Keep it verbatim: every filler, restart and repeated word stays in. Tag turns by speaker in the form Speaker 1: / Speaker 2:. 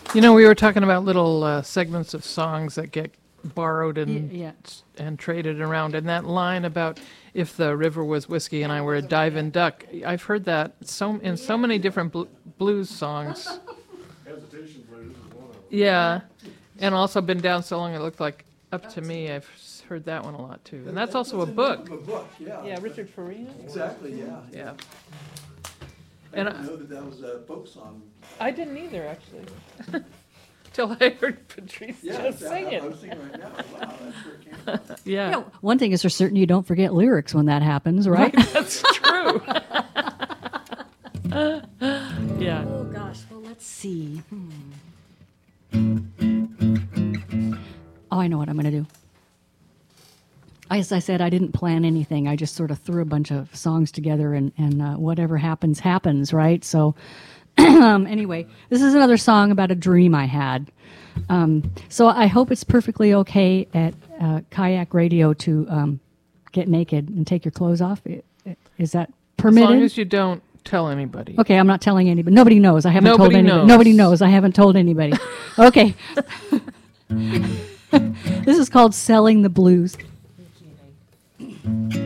Speaker 1: You know, we were talking about little uh, segments of songs that get borrowed and
Speaker 2: Y- yeah.
Speaker 1: and traded around, and that line about if the river was whiskey and I were a diving duck. I've heard that so in so many different bl- blues songs.
Speaker 3: Hesitation blues is one of them.
Speaker 1: Yeah, and also been down so long it looked like up to me. I've s- heard that one a lot too, and that's also a book.
Speaker 4: A book, yeah.
Speaker 1: Yeah, Richard Farina.
Speaker 4: Exactly, yeah.
Speaker 1: Yeah,
Speaker 4: I
Speaker 1: And
Speaker 4: didn't
Speaker 1: I-
Speaker 4: know that that was a folk song.
Speaker 1: I didn't either actually, till I heard Patrice
Speaker 4: Yeah,
Speaker 1: just
Speaker 4: that-
Speaker 1: sing
Speaker 4: I
Speaker 1: it.
Speaker 4: was singing right now. Wow, that's where it came from.
Speaker 1: Yeah,
Speaker 2: You know, one thing is for certain, you don't forget lyrics when that happens, right?
Speaker 1: that's true. Yeah.
Speaker 2: Oh gosh, well let's see. Hmm. Oh, I know what I'm going to do. As I said, I didn't plan anything. I just sort of threw a bunch of songs together, and, and uh, whatever happens, happens, right? So, um, anyway, this is another song about a dream I had. Um, so I hope it's perfectly okay at uh, Kayak Radio to um, get naked and take your clothes off. I- I- Is that
Speaker 1: As
Speaker 2: permitted?
Speaker 1: long as you don't tell anybody.
Speaker 2: Okay, I'm not telling anybody. Nobody knows. I haven't told
Speaker 1: Nobody
Speaker 2: anybody.
Speaker 1: knows.
Speaker 2: Nobody knows. I haven't told anybody. Okay. This is called Selling the Blues.